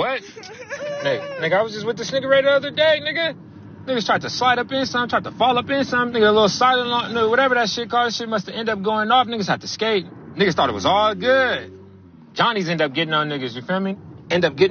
what? Nigga, I was just with this nigga right the other day, nigga. Niggas tried to slide up in something, tried to fall up in something. Nigga, a little silent, whatever that shit called. Shit must have ended up going off. Niggas had to skate. Niggas thought it was all good. Johnny's end up getting on niggas, you feel me? End up getting